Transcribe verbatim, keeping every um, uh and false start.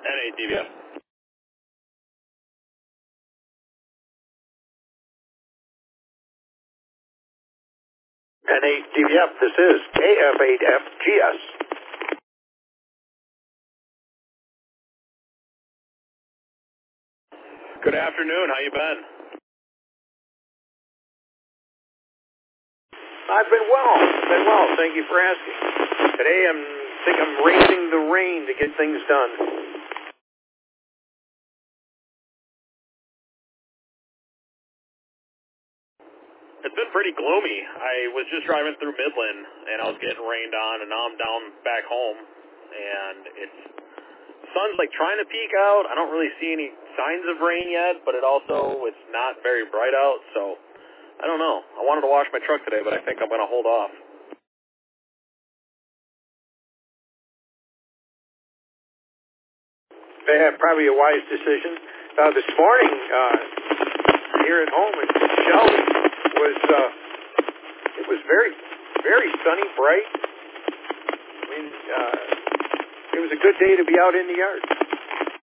N A D V F. N A D V F, this is K F eight F G S. Good afternoon. How you been? I've been well. Been well. Thank you for asking. Today I'm think I'm raising the rain to get things done. It's been pretty gloomy. I was just driving through Midland, and I was getting rained on, and now I'm down back home, and it's sun's like trying to peek out. I don't really see any signs of rain yet, but it also it's not very bright out, so I don't know. I wanted to wash my truck today, but I think I'm going to hold off. Yeah, probably a wise decision. Uh, this morning, uh, here at home in Shelby, was uh, it was very, very sunny, bright. I mean, uh, it was a good day to be out in the yard.